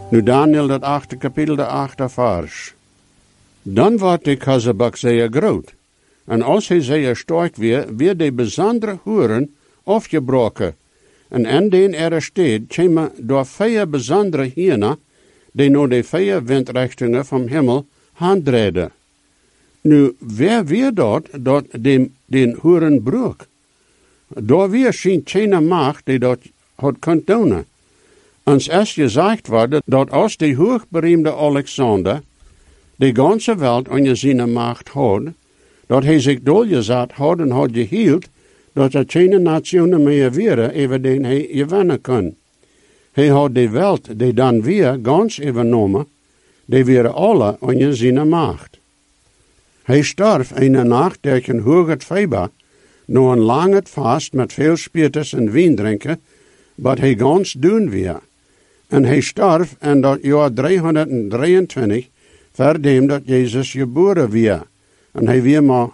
Nu Daniel dat 8e kapitel, de 8e vers. Dan wordt de kazzebak zeer groot. En als hij zeer sterk weer de bijzondere hoeren afgebroken. En den er steed, komen door 4 bijzondere hienen, die naar de 4 windrichtingen van hemel handreden. Nu, wer weer dat den hoeren broek? Door weer schien geen macht die dat had kunt doen. Ons is gezegd worden dat als de hoogberoemde Alexander de ganze wereld onder zijn macht had, dat hij zich doorgezet had en had gehield, dat er geen nationen meer waren over den hij gewinnen kon. Hij had de wereld die dan weer gans overnomen, die waren alle onder zijn macht. Hij stierf een nacht door een hoge feber, na een lange vast met veel spiritus en wijn drinken, wat hij gans doen weer. En hij stierf in dat jaar 323, verdem dat Jezus geboren weer. En hij weer maar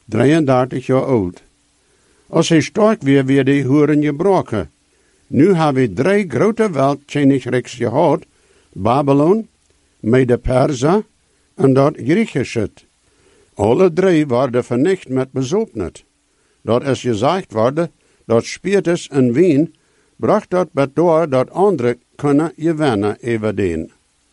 33 jaar oud. Als hij sterk weer die hoeren gebroken. Nu hebben we 3 grote wereldkoninkrijks gehad, Babylon, Mede-Persa en dat Griechische. Alle 3 worden vernicht met bezoeknet. Dat is gezegd worden, dat spiritus en wijn bracht dat bedoor dat anderen kunnen gewinnen over den.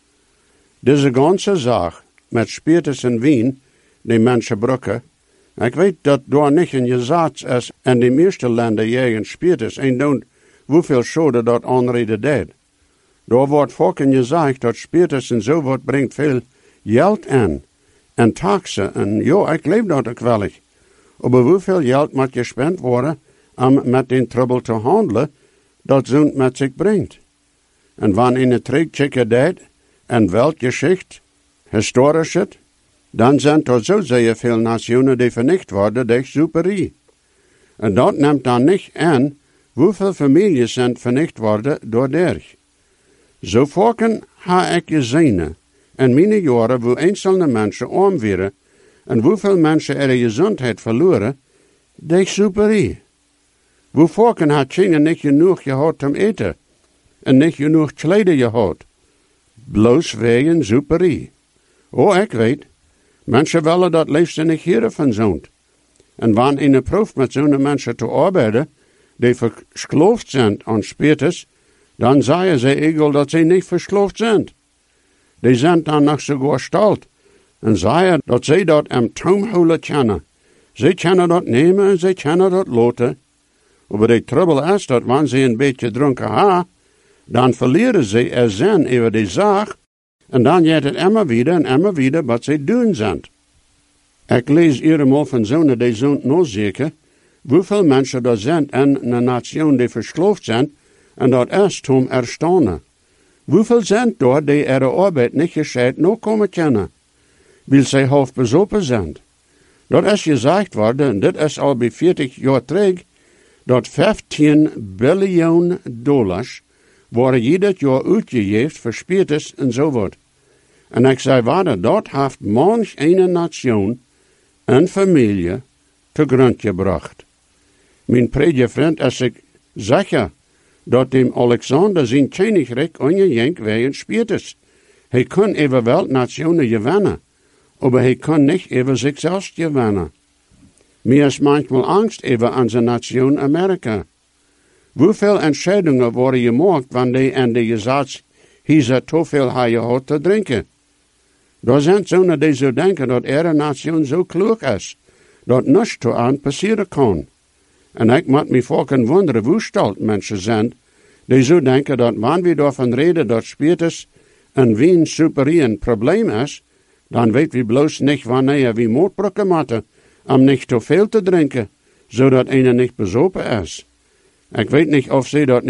Deze ganze zaak met spiritus en wijn, die mensen gebruiken, ik weet dat daar niet een gezet is in de meeste landen jegen spiritus en doen hoeveel schade dat aanreden deed. Daar wordt vaak gezegd dat spiritus en zo wat brengt veel geld in. En taxen, en ja, ik leef dat ook wel. Maar hoeveel geld moet gespend worden om met den trouble te handelen, dat zo'n met zich brengt. En wanneer in het terugchecken deed, en weltgeschichte, historisch het, dan zijn er zo zeer veel nationen die vernicht worden door superie. En dat neemt dan niet aan hoeveel families zijn vernicht worden door derg. Zo vaak ha ik gezien in mijn jaren hoe enkele mensen arm werden en hoeveel mensen er gezondheid verloren door superie. Hoe vaak had je niet genoeg gehad om eten en niet genoeg kleden gehad. Bloos wegen superie. Oh, ik weet, mensen willen dat liefst niet hier van zo'n. En wanneer een proef met zo'n mensen te arbeiden, die verskloofd zijn aan spiritus, dan zeggen ze egal dat ze niet verskloofd zijn. Die zijn dan nog sogar stalt en zeggen dat ze dat am toomhouden kennen. Ze kennen dat nemen en ze kennen dat loten. Maar de trouble is dat wanneer ze een beetje dronken hebben, dan verliezen ze er zin over die zaak en dan gaat het immer weer wat ze doen zijn. Ik lees eenmaal van zo'n die zo'n nozeken, hoeveel mensen er zijn in een nation die verskloofd zijn en dat is om erstaunen. Hoeveel zijn er die er arbeid niet gescheit nog komen kennen, wil zij half bezopen zijn. Dat is gezegd worden, en dit is al bij 40 jaar terug, dat 15 biljoen dollars worden ieder jaar uitgegeven voor spiritus en zo wat. En ik zei, dat heeft manch een nation en familie te grond gebracht. Mijn predje is ik zeker dat dem Alexander zijn koninkrijk ongejenk wegens spiritus. Hij kon over wereldnationen gewinnen, maar hij kon niet over zichzelf gewinnen. Mir is manchmal angst over onze nation Amerika. Hoeveel entscheidungen worden gemaakt wanneer die in de gezatshuizen te veel gehad te drinken? Daar zijn zo'n die zo denken dat ihre nation zo klug is, dat niets te aan passeren kan. En ik moet me vaak wonderen hoe stelt mensen zijn, die zo denken dat wanneer we daarvan reden dat spiritus en wijn superie een probleem is, dan weet we bloos niet wanneer we moordbrokken moeten, om niet te veel te drinken, zodat een niet bezopen is. Ik weet niet of ze dat